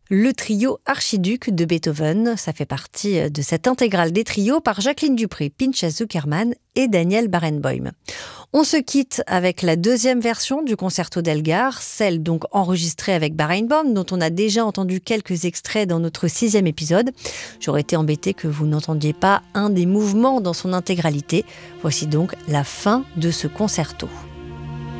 Le trio Archiduc de Beethoven, ça fait partie de cette intégrale des trios par Jacqueline Dupré, Pinchas Zuckerman et Daniel Barenboim. On se quitte avec la deuxième version du concerto d'Elgar, celle donc enregistrée avec Barenboim, dont on a déjà entendu quelques extraits dans notre 6e épisode. J'aurais été embêtée que vous n'entendiez pas un des mouvements dans son intégralité. Voici donc la fin de ce concerto.